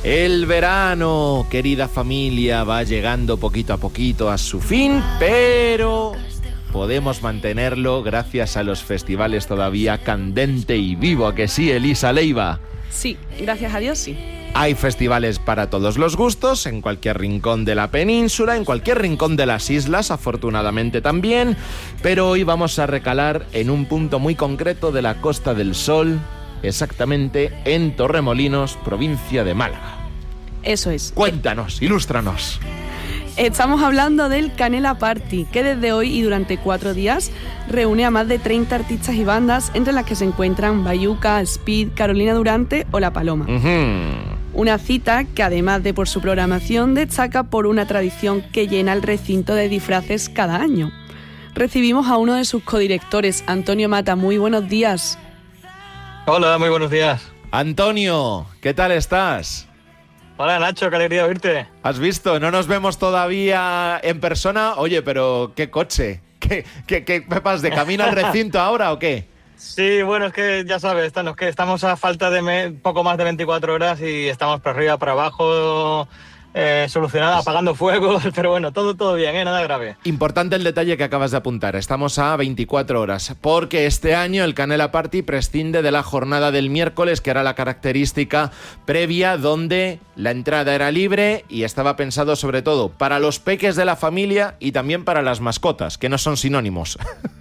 El verano, querida familia, va llegando poquito a poquito a su fin, pero podemos mantenerlo gracias a los festivales todavía candente y vivo, ¿a que sí, Elisa Leiva? Sí, gracias a Dios sí. Hay festivales para todos los gustos, en cualquier rincón de la península, en cualquier rincón de las islas, afortunadamente también, pero hoy vamos a recalar en un punto muy concreto de la Costa del Sol, exactamente en Torremolinos, provincia de Málaga. Eso es. Cuéntanos, ilústranos. Estamos hablando del Canela Party, que desde hoy y durante 4 días reúne a más de 30 artistas y bandas, entre las que se encuentran Bayuca, Speed, Carolina Durante o La Paloma. Una cita que, además de por su programación, destaca por una tradición que llena el recinto de disfraces cada año. Recibimos a uno de sus codirectores, Antonio Mata. Muy buenos días. Hola, muy buenos días. Antonio, ¿qué tal estás? Hola Nacho, qué alegría oírte. ¿Has visto? No nos vemos todavía en persona. Oye, pero qué coche. ¿Qué pepas de camino al recinto ahora o qué? Sí, bueno, es que ya sabes, estamos a falta de poco más de 24 horas y estamos para arriba, para abajo, solucionada, apagando fuegos, pero bueno, todo bien, nada grave. Importante el detalle que acabas de apuntar, estamos a 24 horas, porque este año el Canela Party prescinde de la jornada del miércoles, que era la característica previa, donde la entrada era libre y estaba pensado sobre todo para los peques de la familia y también para las mascotas, que no son sinónimos.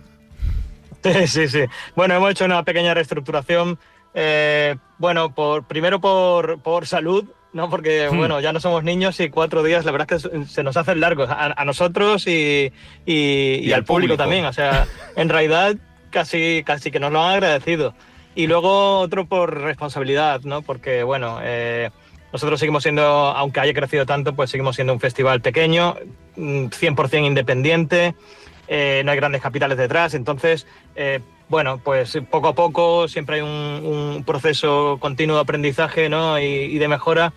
Sí. Bueno, hemos hecho una pequeña reestructuración, primero por salud, ¿no? Porque, bueno, ya no somos niños y 4 días, la verdad es que se nos hacen largos a nosotros y al público también. O sea, en realidad casi que nos lo han agradecido. Y luego otro por responsabilidad, ¿no? Porque, bueno, nosotros seguimos siendo, aunque haya crecido tanto, pues seguimos siendo un festival pequeño, 100% independiente. No hay grandes capitales detrás, entonces, pues poco a poco siempre hay un proceso continuo de aprendizaje, ¿no? y de mejora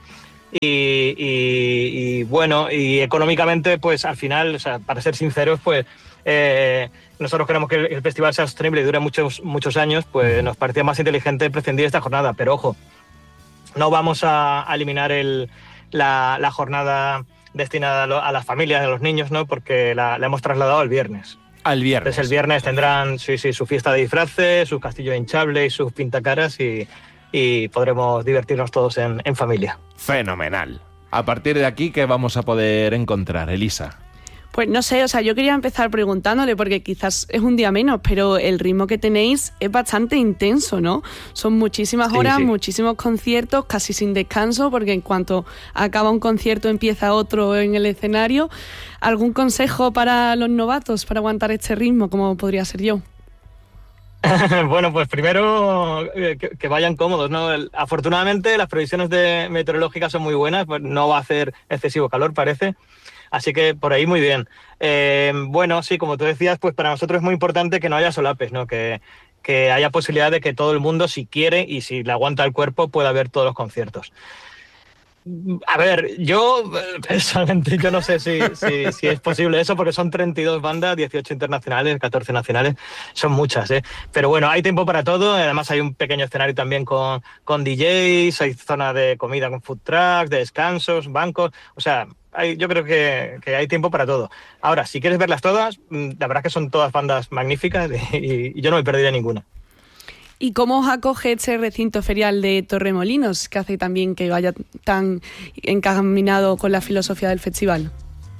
y económicamente, pues al final, o sea, para ser sinceros, pues nosotros queremos que el festival sea sostenible y dure muchos años, pues nos parecía más inteligente prescindir de esta jornada, pero ojo, no vamos a eliminar la jornada destinada a las familias, a los niños, ¿no? Porque la hemos trasladado al viernes. Al viernes. Entonces el viernes tendrán su fiesta de disfraces, su castillo hinchable y sus pintacaras y podremos divertirnos todos en familia. Fenomenal. A partir de aquí, ¿qué vamos a poder encontrar, Elisa? Pues no sé, o sea, yo quería empezar preguntándole, porque quizás es un día menos, pero el ritmo que tenéis es bastante intenso, ¿no? Son muchísimas horas, sí. Muchísimos conciertos, casi sin descanso, porque en cuanto acaba un concierto empieza otro en el escenario. ¿Algún consejo para los novatos para aguantar este ritmo, como podría ser yo? Bueno, pues primero que vayan cómodos, ¿no? Afortunadamente las previsiones meteorológicas son muy buenas, pues no va a hacer excesivo calor, parece. Así que por ahí muy bien. Sí, como tú decías, pues para nosotros es muy importante que no haya solapes, ¿no? Que haya posibilidad de que todo el mundo, si quiere y si le aguanta el cuerpo, pueda ver todos los conciertos. A ver, yo personalmente yo no sé si es posible eso, porque son 32 bandas, 18 internacionales, 14 nacionales, son muchas, ¿eh? Pero bueno, hay tiempo para todo, además hay un pequeño escenario también con DJs, hay zona de comida con food trucks, de descansos, bancos, o sea, yo creo que hay tiempo para todo. Ahora, si quieres verlas todas, la verdad es que son todas bandas magníficas y yo no me perdería ninguna. ¿Y cómo os acoge este recinto ferial de Torremolinos, que hace también que vaya tan encaminado con la filosofía del festival?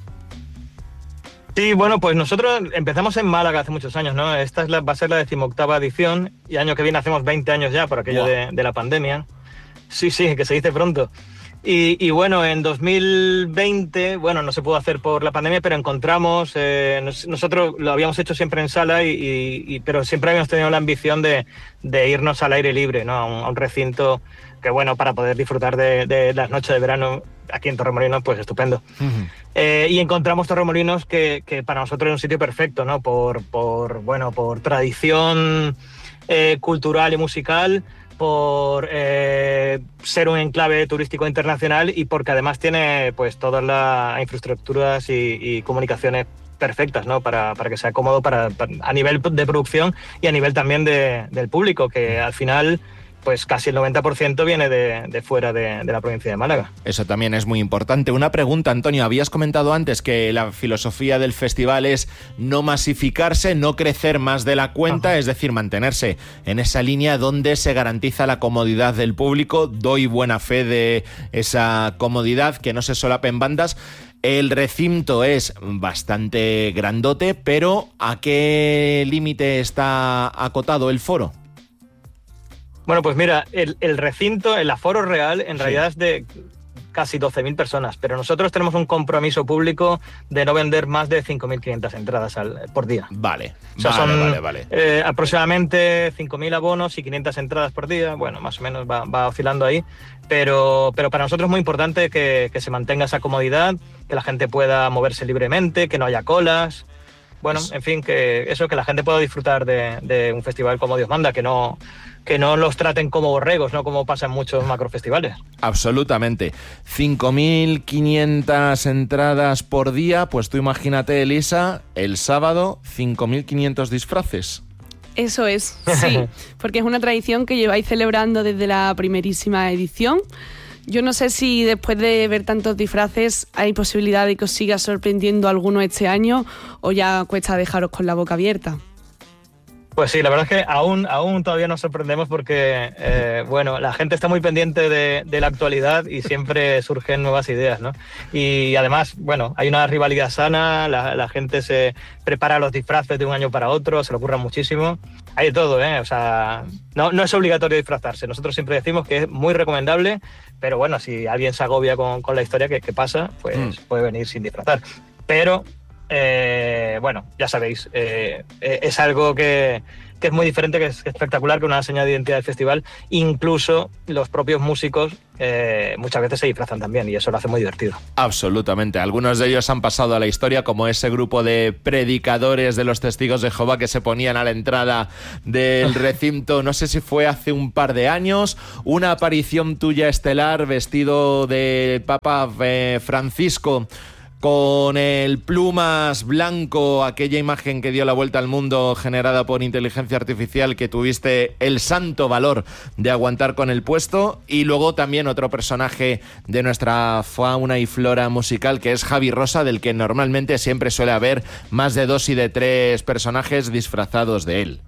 Sí, bueno, pues nosotros empezamos en Málaga hace muchos años, ¿no? Esta va a ser la 18ª edición y año que viene hacemos 20 años ya por aquello de la pandemia. Sí, que se dice pronto. Y bueno, en 2020, bueno, no se pudo hacer por la pandemia, pero encontramos, nosotros lo habíamos hecho siempre en sala, pero siempre habíamos tenido la ambición de irnos al aire libre, ¿no? A un recinto que, bueno, para poder disfrutar de las noches de verano aquí en Torremolinos, pues estupendo. Y encontramos Torremolinos que para nosotros es un sitio perfecto, ¿no? Por tradición cultural y musical, por ser un enclave turístico internacional y porque además tiene pues todas las infraestructuras y comunicaciones perfectas, ¿no? Para que sea cómodo a nivel de producción y a nivel también del público, que al final pues casi el 90% viene de fuera de la provincia de Málaga. Eso también es muy importante. Una pregunta, Antonio, habías comentado antes que la filosofía del festival es no masificarse, no crecer más de la cuenta, es decir, mantenerse en esa línea donde se garantiza la comodidad del público. Doy buena fe de esa comodidad, que no se solapen bandas. El recinto es bastante grandote, pero ¿a qué límite está acotado el foro? Bueno, pues mira, el recinto, el aforo real, en realidad es de casi 12.000 personas, pero nosotros tenemos un compromiso público de no vender más de 5.500 entradas por día. Vale, o sea, vale. son aproximadamente 5.000 abonos y 500 entradas por día. Bueno, más o menos va oscilando ahí, pero para nosotros es muy importante que se mantenga esa comodidad, que la gente pueda moverse libremente, que no haya colas. Bueno, en fin, que la gente pueda disfrutar de un festival como Dios manda, que no los traten como borregos, no como pasa en muchos macrofestivales. Absolutamente. 5.500 entradas por día, pues tú imagínate, Elisa, el sábado 5.500 disfraces. Eso es, sí, porque es una tradición que lleváis celebrando desde la primerísima edición. Yo no sé si después de ver tantos disfraces hay posibilidad de que os siga sorprendiendo alguno este año o ya cuesta dejaros con la boca abierta. Pues sí, la verdad es que aún todavía nos sorprendemos porque, la gente está muy pendiente de la actualidad y siempre surgen nuevas ideas, ¿no? Y además, hay una rivalidad sana, la gente se prepara los disfraces de un año para otro, se le ocurra muchísimo. Hay de todo, ¿eh? O sea, no es obligatorio disfrazarse. Nosotros siempre decimos que es muy recomendable, pero bueno, si alguien se agobia con la historia que pasa, pues puede venir sin disfrazar. Pero... ya sabéis, es algo que es muy diferente, que es espectacular, que una señal de identidad del festival. Incluso los propios músicos muchas veces se disfrazan también y eso lo hace muy divertido. Absolutamente. Algunos de ellos han pasado a la historia, como ese grupo de predicadores de los Testigos de Jehová que se ponían a la entrada del recinto, no sé si fue hace un par de años, una aparición tuya estelar vestido de Papa Francisco, con el plumas blanco, aquella imagen que dio la vuelta al mundo generada por inteligencia artificial, que tuviste el santo valor de aguantar con el puesto. Y luego también otro personaje de nuestra fauna y flora musical, que es Javi Rosa, del que normalmente siempre suele haber más de 2 y de 3 personajes disfrazados de él.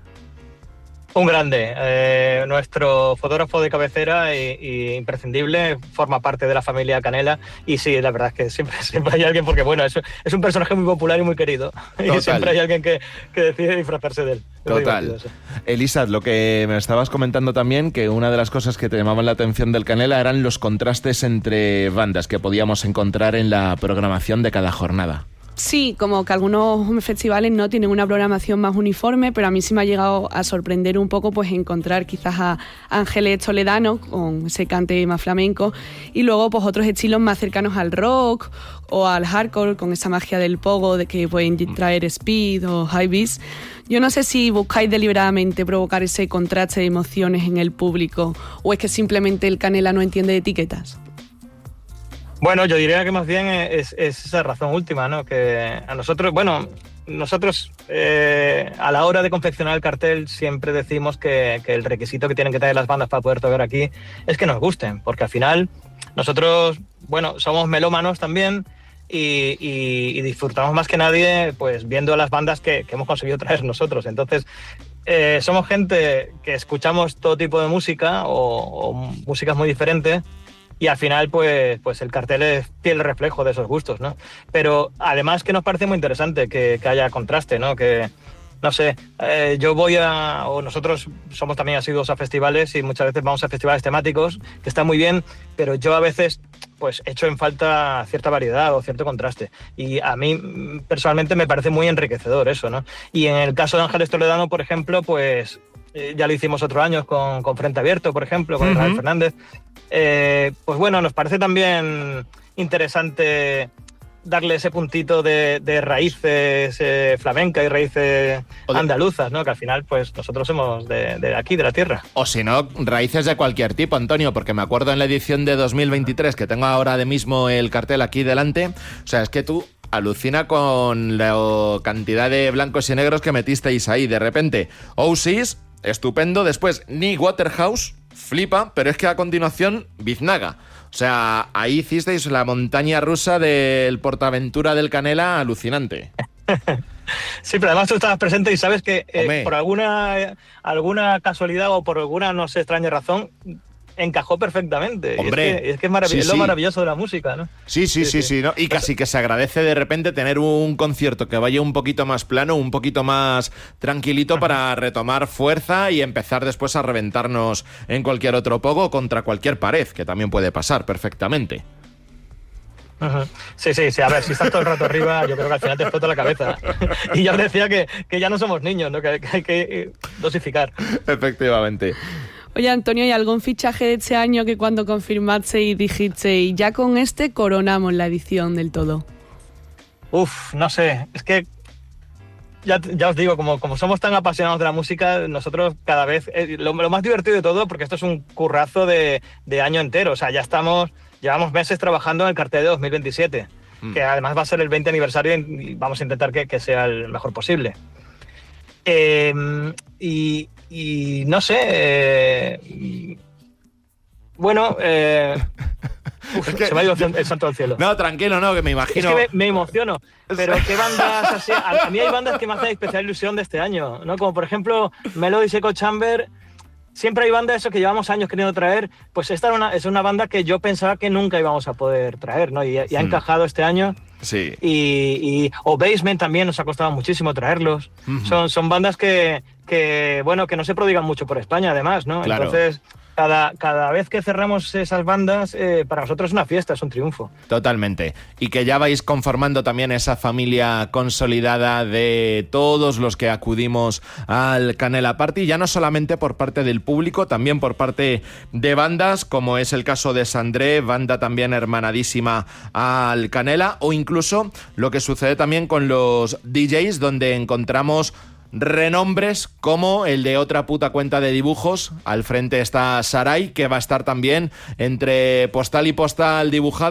Un grande, nuestro fotógrafo de cabecera y imprescindible, forma parte de la familia Canela y sí, la verdad es que siempre hay alguien, porque es un personaje muy popular y muy querido. Total. Y siempre hay alguien que decide disfrazarse de él. Total. Elisa, lo que me estabas comentando también, que una de las cosas que te llamaban la atención del Canela eran los contrastes entre bandas que podíamos encontrar en la programación de cada jornada. Sí, como que algunos festivales no tienen una programación más uniforme, pero a mí sí me ha llegado a sorprender un poco pues encontrar quizás a Ángeles Toledano con ese cante más flamenco y luego pues otros estilos más cercanos al rock o al hardcore con esa magia del pogo de que pueden traer speed o high beats. Yo no sé si buscáis deliberadamente provocar ese contraste de emociones en el público o es que simplemente el Canela no entiende de etiquetas. Bueno, yo diría que más bien es esa razón última, ¿no? Que a nosotros, a la hora de confeccionar el cartel siempre decimos que el requisito que tienen que tener las bandas para poder tocar aquí es que nos gusten, porque al final nosotros, somos melómanos también y disfrutamos más que nadie pues viendo a las bandas que hemos conseguido traer nosotros. Entonces, somos gente que escuchamos todo tipo de música o músicas muy diferentes. Y al final, pues el cartel es fiel reflejo de esos gustos, ¿no? Pero además que nos parece muy interesante que haya contraste, ¿no? Que, no sé, nosotros somos también asiduos a festivales y muchas veces vamos a festivales temáticos, que está muy bien, pero yo a veces pues echo en falta cierta variedad o cierto contraste. Y a mí personalmente me parece muy enriquecedor eso, ¿no? Y en el caso de Ángeles Toledano, por ejemplo, pues ya lo hicimos otros años con Frente Abierto, por ejemplo, con Israel Fernández. Nos parece también interesante darle ese puntito de raíces flamenca y raíces andaluzas, ¿no? Que al final, pues nosotros somos de aquí, de la tierra. O si no, raíces de cualquier tipo, Antonio, porque me acuerdo en la edición de 2023, que tengo ahora de mismo el cartel aquí delante, o sea, es que tú alucina con la cantidad de blancos y negros que metisteis ahí. De repente, Oasis estupendo. Después, Nick Waterhouse, flipa, pero es que a continuación, Biznaga. O sea, ahí hicisteis la montaña rusa del Portaventura del Canela alucinante. Sí, pero además tú estabas presente y sabes que por alguna casualidad o por alguna, no sé, extraña razón, encajó perfectamente. Hombre, es que es lo maravilloso de la música, ¿no? Sí, ¿no? Y casi que se agradece de repente tener un concierto que vaya un poquito más plano, un poquito más tranquilito para retomar fuerza y empezar después a reventarnos en cualquier otro pogo contra cualquier pared, que también puede pasar perfectamente. Sí, a ver, si estás todo el rato arriba, yo creo que al final te explota la cabeza. Y ya os decía que ya no somos niños, ¿no? Que hay que dosificar. Efectivamente. Oye, Antonio, ¿hay algún fichaje de este año que cuando confirmasteis dijisteis, ya con este coronamos la edición del todo? No sé, es que ya os digo, como somos tan apasionados de la música, nosotros cada vez, lo más divertido de todo, porque esto es un currazo de año entero, o sea, llevamos meses trabajando en el cartel de 2027, que además va a ser el 20 aniversario y vamos a intentar que sea el mejor posible. Y no sé, bueno, se me ha ido el santo al cielo. No, tranquilo, no, que me imagino. Es que me emociono, pero ¿qué bandas así? A mí hay bandas que me hacen especial ilusión de este año, ¿no? Como por ejemplo Melodies Echo Chamber. Siempre hay bandas eso que llevamos años queriendo traer, pues esta es una banda que yo pensaba que nunca íbamos a poder traer, ¿no? Y ha encajado este año. Sí. O Basement también nos ha costado muchísimo traerlos. Son bandas que no se prodigan mucho por España, además, ¿no? Claro. Entonces, cada vez que cerramos esas bandas, para nosotros es una fiesta, es un triunfo. Totalmente. Y que ya vais conformando también esa familia consolidada de todos los que acudimos al Canela Party, ya no solamente por parte del público, también por parte de bandas, como es el caso de Sandré, banda también hermanadísima al Canela, o incluso lo que sucede también con los DJs, donde encontramos renombres como el de Otra Puta Cuenta de Dibujos. Al frente está Sarai, que va a estar también entre postal y postal dibujada.